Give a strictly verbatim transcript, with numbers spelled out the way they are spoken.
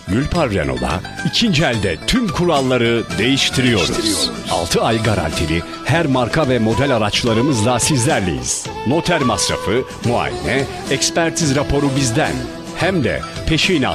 Gülpar Renault'da ikinci elde tüm kuralları değiştiriyoruz. altı ay garantili her marka ve model araçlarımızla sizlerleyiz. Noter masrafı, muayene, ekspertiz raporu bizden. Hem de peşinat